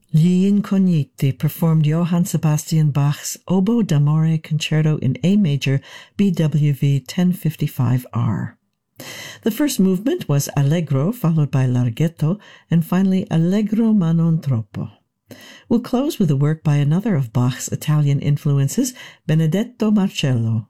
Gli Incogniti performed Johann Sebastian Bach's Oboe d'Amore Concerto in A major, BWV 1055R. The first movement was Allegro, followed by Larghetto, and finally Allegro ma non troppo. We'll close with a work by another of Bach's Italian influences, Benedetto Marcello.